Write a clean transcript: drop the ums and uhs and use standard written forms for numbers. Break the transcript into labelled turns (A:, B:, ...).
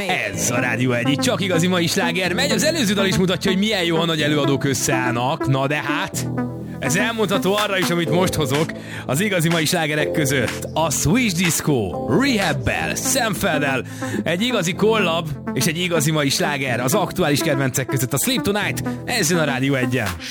A: Ez a Rádió 1, itt csak igazi mai sláger megy. Az előző dal is mutatja, hogy milyen jó, ha nagy előadók összeállnak. Na de hát, ez elmondható arra is, amit most hozok. Az igazi mai slágerek között a Swish Disco, Rehab-bel, Sam Felddel, egy igazi collab és egy igazi mai sláger az aktuális kedvencek között, a Sleep Tonight, ez jön a Rádió 1-en.